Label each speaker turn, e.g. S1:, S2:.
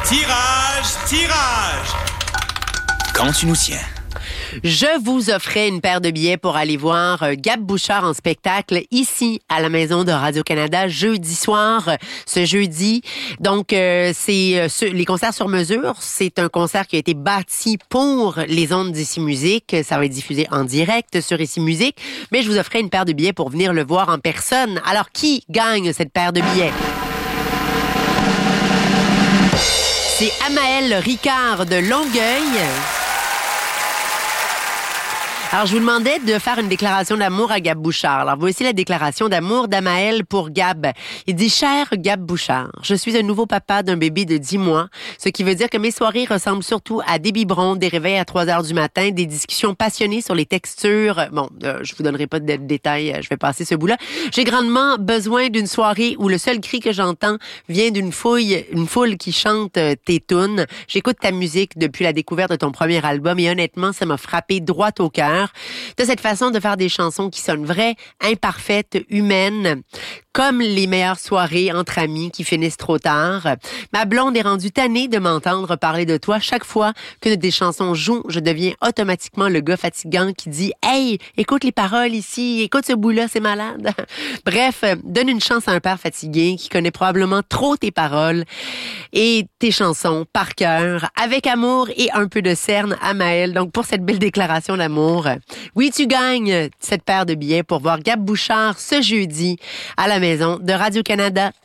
S1: Tirage! Quand tu nous tiens.
S2: Je vous offrais une paire de billets pour aller voir Gab Bouchard en spectacle ici à la Maison de Radio-Canada jeudi soir, ce jeudi. Donc, c'est les concerts sur mesure. C'est un concert qui a été bâti pour les ondes d'Ici Musique. Ça va être diffusé en direct sur Ici Musique. Mais je vous offrais une paire de billets pour venir le voir en personne. Alors, qui gagne cette paire de billets? C'est Amaël Ricard de Longueuil. Alors, je vous demandais de faire une déclaration d'amour à Gab Bouchard. Alors, voici la déclaration d'amour d'Amaël pour Gab. Il dit « Cher Gab Bouchard, je suis un nouveau papa d'un bébé de 10 mois, ce qui veut dire que mes soirées ressemblent surtout à des biberons, des réveils à 3 heures du matin, des discussions passionnées sur les textures. Bon, je vous donnerai pas de détails, je vais passer ce bout-là. J'ai grandement besoin d'une soirée où le seul cri que j'entends vient d'une foule qui chante tes tunes. J'écoute ta musique depuis la découverte de ton premier album et honnêtement, ça m'a frappé droit au cœur. De cette façon de faire des chansons qui sonnent vraies, imparfaites, humaines, comme les meilleures soirées entre amis qui finissent trop tard. Ma blonde est rendue tannée de m'entendre parler de toi. Chaque fois que des chansons jouent, je deviens automatiquement le gars fatigant qui dit « Hey, écoute les paroles ici, écoute ce bout-là, c'est malade. » Bref, donne une chance à un père fatigué qui connaît probablement trop tes paroles et tes chansons par cœur, avec amour et un peu de cerne à Maël. Donc, pour cette belle déclaration d'amour, oui, tu gagnes cette paire de billets pour voir Gab Bouchard ce jeudi à la Maison de Radio-Canada.